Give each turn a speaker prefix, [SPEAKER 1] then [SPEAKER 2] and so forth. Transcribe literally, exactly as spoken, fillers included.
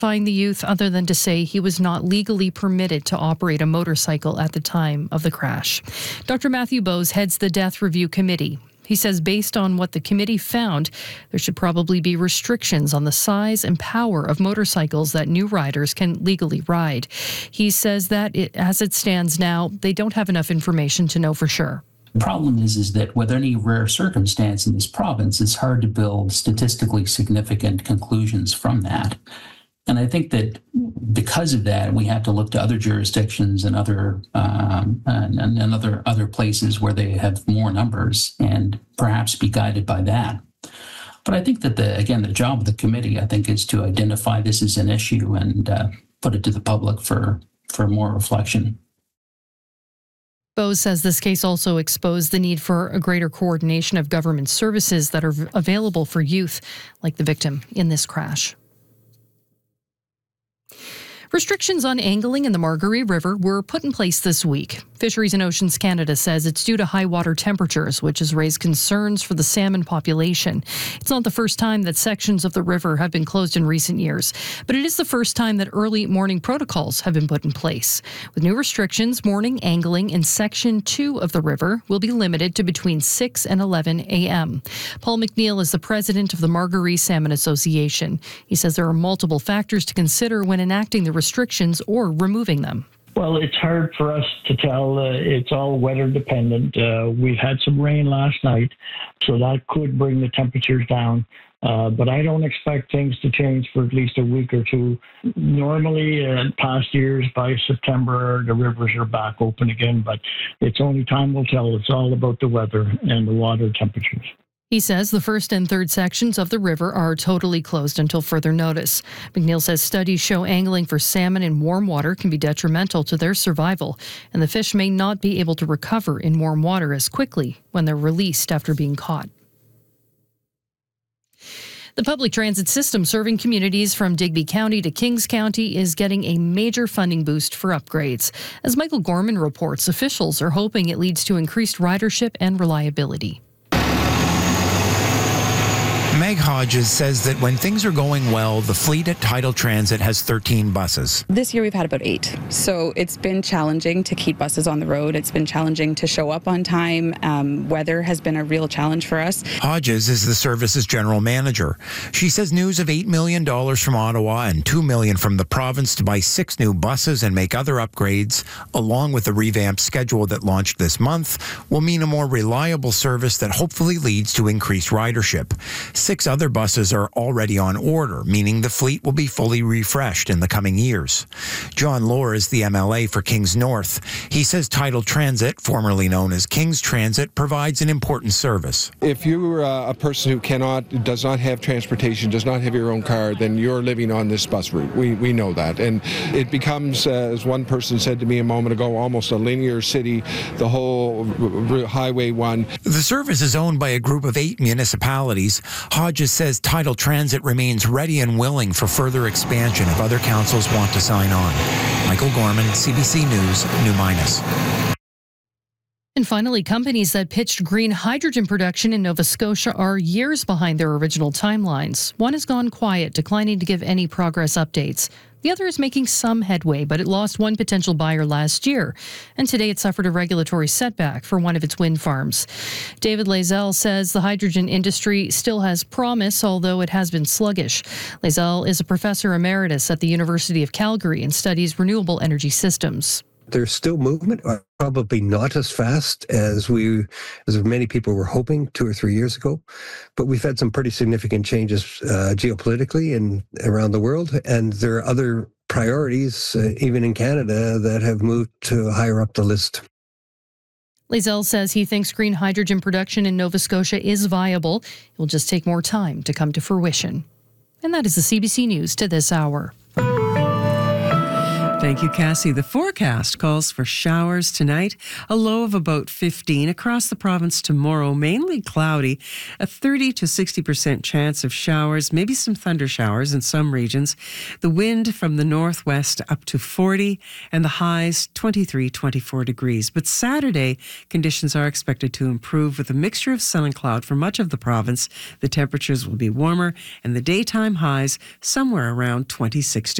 [SPEAKER 1] Find the youth other than to say he was not legally permitted to operate a motorcycle at the time of the crash. Doctor Matthew Bowes heads the Death Review Committee. He says based on what the committee found, there should probably be restrictions on the size and power of motorcycles that new riders can legally ride. He says that it, as it stands now, they don't have enough information to know for sure.
[SPEAKER 2] The problem is, is that with any rare circumstance in this province, it's hard to build statistically significant conclusions from that. And I think that because of that, we have to look to other jurisdictions and other um, and, and other other places where they have more numbers and perhaps be guided by that. But I think that the again, the job of the committee, I think, is to identify this as an issue and uh, put it to the public for for more reflection.
[SPEAKER 1] Bowes says this case also exposed the need for a greater coordination of government services that are available for youth like the victim in this crash. Restrictions on angling in the Margaree River were put in place this week. Fisheries and Oceans Canada says it's due to high water temperatures, which has raised concerns for the salmon population. It's not the first time that sections of the river have been closed in recent years, but it is the first time that early morning protocols have been put in place. With new restrictions, morning angling in Section two of the river will be limited to between six and eleven a.m. Paul McNeil is the president of the Margaree Salmon Association. He says there are multiple factors to consider when enacting the restrictions or removing them.
[SPEAKER 3] Well, it's hard for us to tell. Uh, it's all weather dependent. Uh, we've had some rain last night, so that could bring the temperatures down. Uh, but I don't expect things to change for at least a week or two. Normally, uh, in past years, by September, the rivers are back open again, but it's only time will tell. It's all about the weather and the water temperatures.
[SPEAKER 1] He says the first and third sections of the river are totally closed until further notice. McNeil says studies show angling for salmon in warm water can be detrimental to their survival, and the fish may not be able to recover in warm water as quickly when they're released after being caught. The public transit system serving communities from Digby County to Kings County is getting a major funding boost for upgrades. As Michael Gorman reports, officials are hoping it leads to increased ridership and reliability.
[SPEAKER 4] Meg Hodges says that when things are going well, the fleet at Tidal Transit has thirteen buses.
[SPEAKER 5] This year we've had about eight. So it's been challenging to keep buses on the road. It's been challenging to show up on time. Um, weather has been a real challenge for us.
[SPEAKER 4] Hodges is the service's general manager. She says news of eight million dollars from Ottawa and two million dollars from the province to buy six new buses and make other upgrades, along with the revamped schedule that launched this month, will mean a more reliable service that hopefully leads to increased ridership. Six other buses are already on order, meaning the fleet will be fully refreshed in the coming years. John Lohr is the M L A for Kings North. He says Tidal Transit, formerly known as Kings Transit, provides an important service.
[SPEAKER 6] If you're a person who cannot, does not have transportation, does not have your own car, then you're living on this bus route. We we know that. And it becomes, uh, as one person said to me a moment ago, almost a linear city, the whole r- Highway one.
[SPEAKER 4] The service is owned by a group of eight municipalities. Hodges says Tidal Transit remains ready and willing for further expansion if other councils want to sign on. Michael Gorman, C B C News, New Minas.
[SPEAKER 1] And finally, companies that pitched green hydrogen production in Nova Scotia are years behind their original timelines. One has gone quiet, declining to give any progress updates. The other is making some headway, but it lost one potential buyer last year. And today it suffered a regulatory setback for one of its wind farms. David Lazell says the hydrogen industry still has promise, although it has been sluggish. Lazell is a professor emeritus at the University of Calgary and studies renewable energy systems.
[SPEAKER 7] There's still movement, probably not as fast as we, as many people were hoping two or three years ago. But we've had some pretty significant changes uh, geopolitically and around the world. And there are other priorities, uh, even in Canada, that have moved to higher up the list.
[SPEAKER 1] Lazell says he thinks green hydrogen production in Nova Scotia is viable. It will just take more time to come to fruition. And that is the C B C News to this hour.
[SPEAKER 8] Thank you, Cassie. The forecast calls for showers tonight, a low of about fifteen across the province tomorrow, mainly cloudy, a thirty to sixty percent chance of showers, maybe some thunder showers in some regions. The wind from the northwest up to forty, and the highs twenty-three, twenty-four degrees. But Saturday, conditions are expected to improve with a mixture of sun and cloud for much of the province. The temperatures will be warmer, and the daytime highs somewhere around twenty-six degrees.